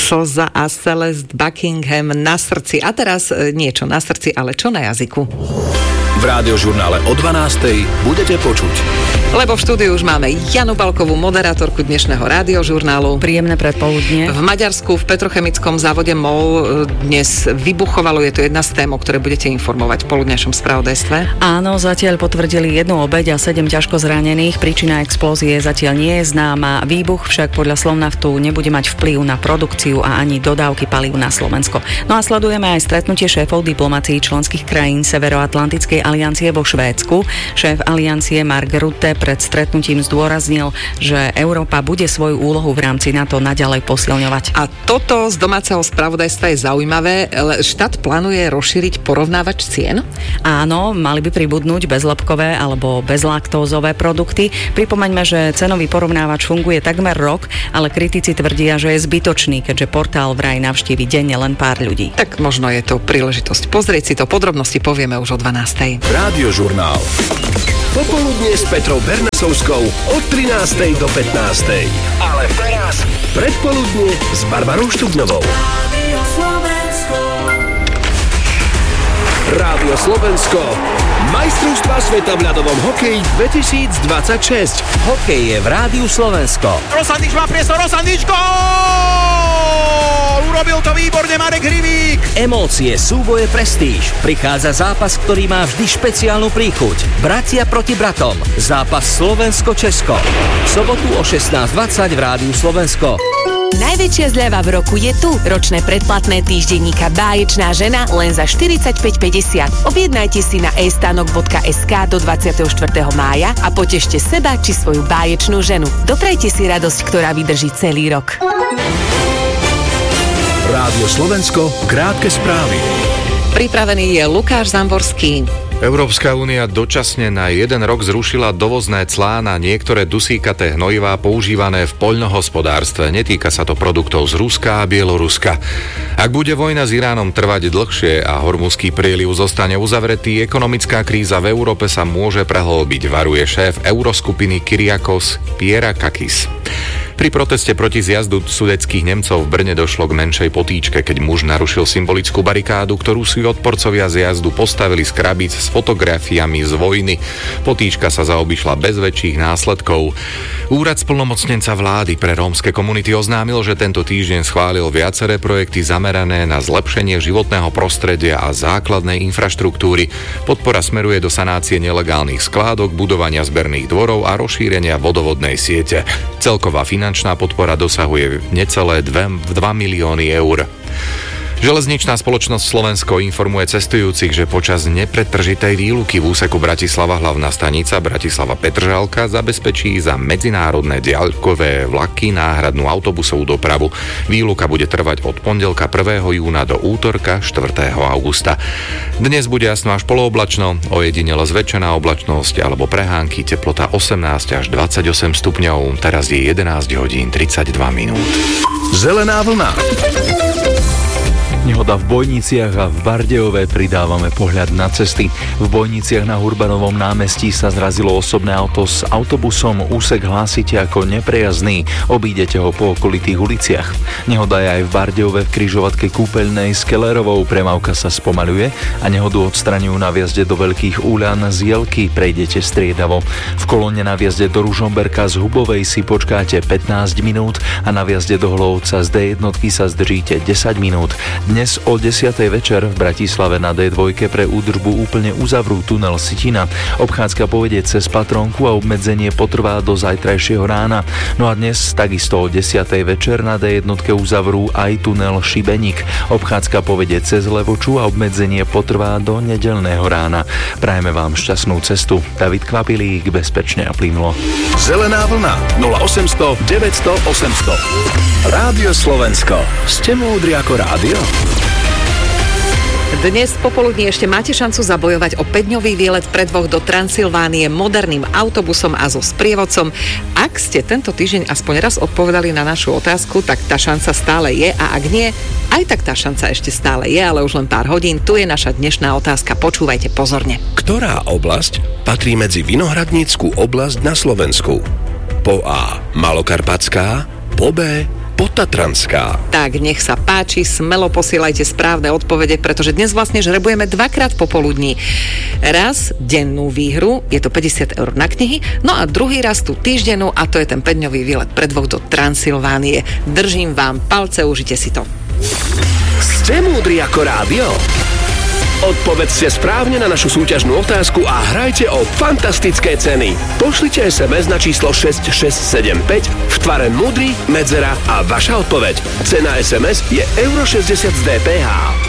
slza a Celeste Buckingham na srdci. A teraz niečo na srdci, ale čo na jazyku? V Rádiožurnále o 12:00 budete počuť. Lebo v štúdiu už máme Janu Balkovú, moderátorku dnešného Rádiožurnálu. Príjemné predpoludnie. V Maďarsku v petrochemickom závode MOL dnes vybuchovalo, je to jedna z tém, o ktorej budete informovať v poludnejšom spravodajstve. Áno, zatiaľ potvrdili 1 obeť a 7 ťažko zranených. Príčina explózie zatiaľ nie je známa. Výbuch však podľa Slovnaftu nebude mať vplyv na produkciu a ani dodávky palív na Slovensko. No a sledujeme aj stretnutie šéfov diplomacií členských krajín Severoatlantickej aliancie vo Švédsku. Šéf aliancie Mark Rutte pred stretnutím zdôraznil, že Európa bude svoju úlohu v rámci NATO naďalej posilňovať. A toto z domáceho spravodajstva je zaujímavé. Štát plánuje rozšíriť porovnávač cien? Áno, mali by pribudnúť bezlepkové alebo bezlaktózové produkty. Pripomeňme, že cenový porovnávač funguje takmer rok, ale kritici tvrdia, že je zbytočný, keďže portál vraj navštívi denne len pár ľudí. Tak možno je to príležitosť pozrieť si to, podrobnosti povieme už o 12:00. Rádiožurnál. Popoludnie s Petrou Bernasovskou od 13:00 do 15:00. Ale teraz predpoludnie s Barbarou Štubňovou. Rádio Slovensko. Majstrovstvá sveta v ľadovom hokeji 2026. Hokej je v Rádiu Slovensko. Rosandič má priestor, Rosandič, gól! Urobil to výborne Marek Hrivík. Emócie, súboje, prestíž. Prichádza zápas, ktorý má vždy špeciálnu príchuť. Bratia proti bratom. Zápas Slovensko-Česko. V sobotu o 16:20 v Rádiu Slovensko. Najväčšia zľava v roku je tu. Ročné predplatné týždenníka Báječná žena len za 45,50. Objednajte si na estanok.sk do 24. mája a potešte seba či svoju báječnú ženu. Doprajte si radosť, ktorá vydrží celý rok. Rádio Slovensko, krátke správy. Pripravený je Lukáš Zamborský. Európska únia dočasne na 1 rok zrušila dovozné clá na niektoré dusíkaté hnojivá používané v poľnohospodárstve. Netýka sa to produktov z Ruska a Bieloruska. Ak bude vojna s Iránom trvať dlhšie a Hormuzský príliv zostane uzavretý, ekonomická kríza v Európe sa môže prehlbiť, varuje šéf Euroskupiny Kyriakos Pierakakis. Pri proteste proti zjazdu sudetských Nemcov v Brne došlo k menšej potýčke, keď muž narušil symbolickú barikádu, ktorú si odporcovia zjazdu postavili z krabíc s fotografiami z vojny. Potýčka sa zaobišla bez väčších následkov. Úrad splnomocnenca vlády pre rómske komunity oznámil, že tento týždeň schválil viaceré projekty zamerané na zlepšenie životného prostredia a základnej infraštruktúry. Podpora smeruje do sanácie nelegálnych skládok, budovania zberných dvorov a rozšírenia vodovodnej siete. Celková finančná podpora dosahuje necelé 2 milióny eur. Železničná spoločnosť Slovensko informuje cestujúcich, že počas nepretržitej výluky v úseku Bratislava hlavná stanica Bratislava Petržalka zabezpečí za medzinárodné diaľkové vlaky náhradnú autobusovú dopravu. Výluka bude trvať od pondelka 1. júna do útorka 4. augusta. Dnes bude jasno až polooblačno, ojedinele zväčšená oblačnosť alebo prehánky, teplota 18 až 28 stupňov. Teraz je 11 hodín 32 minút. Zelená vlna. Nehoda v Bojniciach a v Bardejove, pridávame pohľad na cesty. V Bojniciach na Hurbanovom námestí sa zrazilo osobné auto s autobusom, úsek hlásite ako neprejazný, obídete ho po okolitých uliciach. Nehoda je aj v Bardejove v križovatke Kúpeľnej s Kellerovou, premávka sa spomaľuje a nehodu odstraňujú na vjazde do Veľkých Úľan z Jelky, prejdete striedavo. V kolóne na vjazde do Ružomberka z Hubovej si počkáte 15 minút a na vjazde do Hlovca z D1 sa zdržíte 10 minút. Dnes o 10. večer v Bratislave na D2 pre údržbu úplne uzavrú tunel Sitina. Obchádzka povedie cez Patrónku a obmedzenie potrvá do zajtrajšieho rána. No a dnes takisto o 10. večer na D1 uzavrú aj tunel Šibeník. Obchádzka povedie cez Levoču a obmedzenie potrvá do nedeľného rána. Prajeme vám šťastnú cestu. David Kvapilík, bezpečne a plynulo. Zelená vlna 0800 900 800. Rádio Slovensko. Ste múdri ako rádio? Dnes popoludní ešte máte šancu zabojovať o 5-dňový výlet pre dvoch do Transylvánie moderným autobusom a so sprievodcom. Ak ste tento týždeň aspoň raz odpovedali na našu otázku, tak tá šanca stále je, a ak nie, aj tak tá šanca ešte stále je, ale už len pár hodín. Tu je naša dnešná otázka, počúvajte pozorne. Ktorá oblasť patrí medzi vinohradnícku oblasť na Slovensku? Po A. Malokarpatská, po B. Potatranská. Tak, nech sa páči, smelo posielajte správne odpovede, pretože dnes vlastne žrebujeme dvakrát popoludní. Raz dennú výhru, je to 50 eur na knihy, no a druhý raz tú týždennú, a to je ten 5-dňový výlet pre dvoch do Transylvánie. Držím vám palce, užite si to. Ste múdri ako rádio? Odpovedzte správne na našu súťažnú otázku a hrajte o fantastické ceny. Pošlite SMS na číslo 6675 v tvare múdry, medzera a vaša odpoveď. Cena SMS je €60 z DPH.